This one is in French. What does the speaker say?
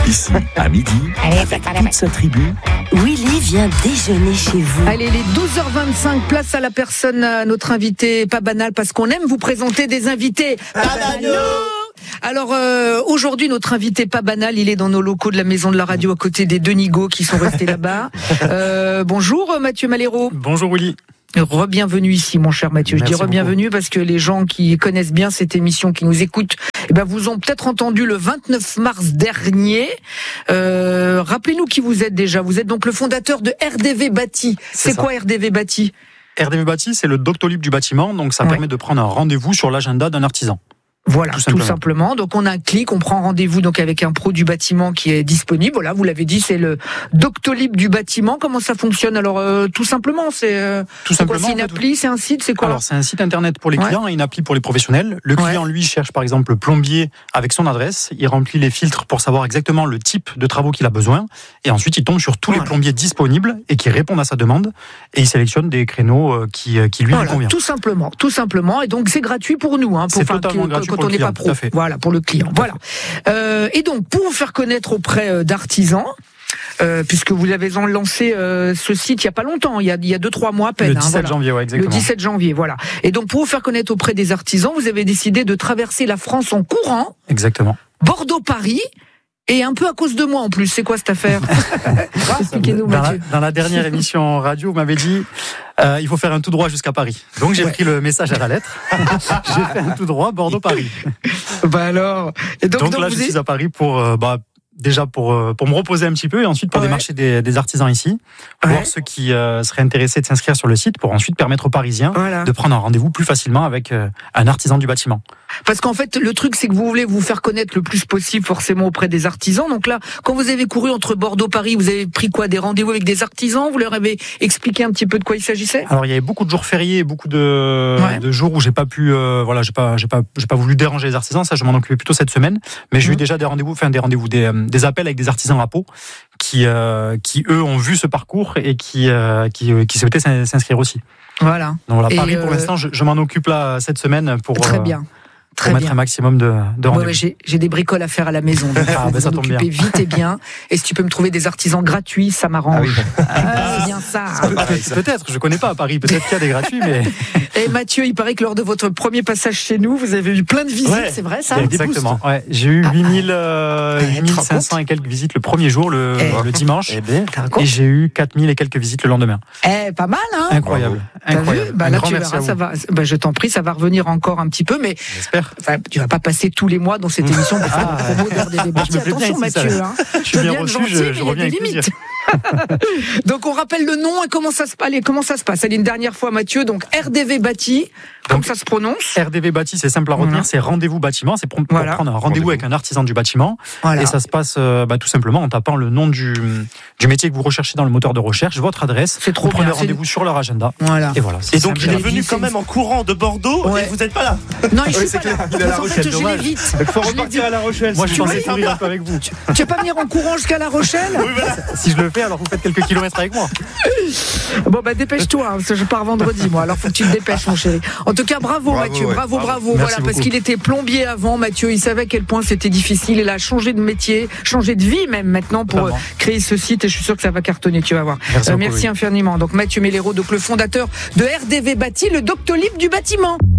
Ici, à midi, avec toute sa tribu, Willy vient déjeuner chez vous. Allez, les 12h25, place à la personne, à notre invité pas banal, parce qu'on aime vous présenter des invités pas banaux. Alors aujourd'hui, notre invité pas banal, il est dans nos locaux de la Maison de la Radio à côté des deux Nigauds qui sont restés là-bas. Bonjour Mathieu Maléro. Bonjour Willy. Re-bienvenue ici, mon cher Mathieu. Merci je dis re-bienvenue parce que les gens qui connaissent bien cette émission, qui nous écoutent, vous ont peut-être entendu le 29 mars dernier. Rappelez-nous qui vous êtes déjà. Vous êtes donc le fondateur de RDV Bâti. C'est quoi RDV Bâti ? RDV Bâti, c'est le Doctolib du bâtiment, donc ça permet de prendre un rendez-vous sur l'agenda d'un artisan. Voilà, tout simplement. Donc on a un clic, on prend rendez-vous donc avec un pro du bâtiment qui est disponible. Voilà, vous l'avez dit, c'est le Doctolib du bâtiment. Comment ça fonctionne ? Alors tout simplement, c'est une appli, c'est un site, c'est quoi ? Alors c'est un site internet pour les clients et une appli pour les professionnels. Le client lui cherche par exemple le plombier avec son adresse, il remplit les filtres pour savoir exactement le type de travaux qu'il a besoin et ensuite il tombe sur tous les plombiers disponibles et qui répondent à sa demande et il sélectionne des créneaux qui lui conviennent. Tout simplement. Et donc c'est gratuit pour nous, c'est totalement gratuit. Quand on n'est pas pro, voilà, pour le client. Voilà. Et donc, pour vous faire connaître auprès d'artisans, puisque vous avez lancé ce site il n'y a pas longtemps, il y a 2-3 mois à peine. Le 17 janvier, exactement. Le 17 janvier, voilà. Et donc, pour vous faire connaître auprès des artisans, vous avez décidé de traverser la France en courant. Exactement. Bordeaux-Paris. Et un peu à cause de moi en plus, c'est quoi cette affaire ? Expliquez-nous, Mathieu. Dans la dernière émission radio, vous m'avez dit il faut faire un tout droit jusqu'à Paris. Donc j'ai pris le message à la lettre. J'ai fait un tout droit Bordeaux-Paris. Alors. Et donc là, je suis à Paris pour déjà pour me reposer un petit peu et ensuite pour démarcher des artisans ici, pour voir ceux qui seraient intéressés de s'inscrire sur le site pour ensuite permettre aux Parisiens de prendre un rendez-vous plus facilement avec un artisan du bâtiment. Parce qu'en fait, le truc, c'est que vous voulez vous faire connaître le plus possible forcément auprès des artisans. Donc là, quand vous avez couru entre Bordeaux et Paris, vous avez pris quoi ? Des rendez-vous avec des artisans ? Vous leur avez expliqué un petit peu de quoi il s'agissait ? Alors, il y avait beaucoup de jours fériés, beaucoup de jours où j'ai pas pu, j'ai pas voulu déranger les artisans. Ça, je m'en occupais plutôt cette semaine. Mais j'ai eu déjà des appels avec des artisans à Pau qui eux ont vu ce parcours et qui souhaitaient s'inscrire aussi. Voilà. Donc voilà, Paris pour l'instant, je m'en occupe là cette semaine pour très bien. Pour mettre un maximum de rendez-vous. J'ai des bricoles à faire à la maison. Donc ça tombe bien. Vite et bien. Et si tu peux me trouver des artisans gratuits, ça m'arrange. C'est bien ça. Peut-être, je connais pas à Paris. Peut-être qu'il y a des gratuits, mais. Et Mathieu, il paraît que lors de votre premier passage chez nous, vous avez eu plein de visites. C'est vrai ça ? Exactement. J'ai eu 8500 et quelques visites le premier jour, le dimanche. Et j'ai eu 4000 et quelques visites le lendemain. Pas mal, hein ? Incroyable. Là, tu verras, ça va. Je t'en prie, ça va revenir encore un petit peu, mais. J'espère. Enfin, tu vas pas passer tous les mois dans cette émission pour faire une promo d'RDV Bâti. Attention, Mathieu. Je suis bien reçu, je reviens avec plaisir. Donc on rappelle le nom et comment ça se passe. Allez, une dernière fois, Mathieu. Donc RDV Bâti, comme ça se prononce. RDV Bâti, c'est simple à retenir, c'est rendez-vous bâtiment, c'est pour prendre un rendez-vous avec un artisan du bâtiment. Et ça se passe tout simplement en tapant le nom du métier que vous recherchez dans le moteur de recherche, votre adresse. C'est trop vous prenez rendez-vous sur leur agenda. Et voilà. Et donc il est venu quand même en courant de Bordeaux et vous n'êtes pas là. Non, je suis pas là. Il est à La Rochelle, dommage. Il faut repartir à La Rochelle. Moi, je suis censé courir un peu avec vous. Tu vas pas venir en courant jusqu'à La Rochelle ? Oui, voilà. Si je le fais, alors vous faites quelques kilomètres avec moi. Bon, dépêche-toi, parce que je pars vendredi, moi. Alors, faut que tu te dépêches, mon chéri. En tout cas, bravo Mathieu. Bravo. Voilà, parce qu'il était plombier avant, Mathieu. Il savait à quel point c'était difficile. Il a changé de métier, changé de vie même maintenant pour créer ce site. Et je suis sûr que ça va cartonner, tu vas voir. Merci infiniment. Donc, Mathieu Maléro, donc le fondateur de RDV Bâti, le Doctolib du bâtiment.